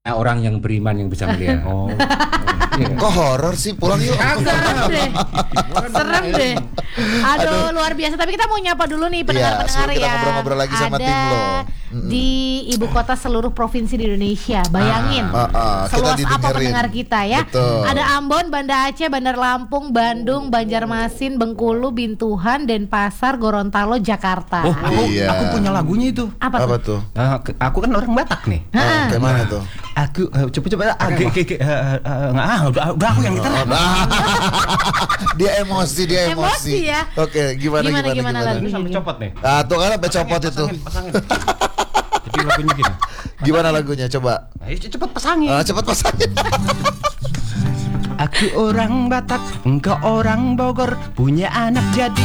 orang yang beriman yang bisa melihat. Oh. Kok horor sih? Pulang yuk. Serem deh. Aduh, luar biasa. Tapi kita mau nyapa dulu nih pendengar-pendengar sebelum kita ya. ngobrol-ngobrol lagi sama tim lo. Di ibu kota seluruh provinsi di Indonesia. Bayangin. Seluas apa pendengar kita ya. Betul. Ada Ambon, Banda Aceh, Bandar Lampung, Bandung, Banjarmasin, Bengkulu, Bintuhan, Denpasar, Gorontalo, Jakarta. Oh, aku punya lagunya itu. Apa Apa tuh? tuh? Aku kan orang Batak nih. Kayak mana tuh? Aku coba udah aku yang gitar. Dia emosi. Emosi ya. Oke, gimana lagunya? Sampai copot nih. Tuh kan sampai copot itu. Pasangin. Jadi lagunya gini. Gimana lagunya? Coba. Ayo cepet pasangin. Cepat pasangin. Aku orang Batak, engkau orang Bogor, punya anak jadi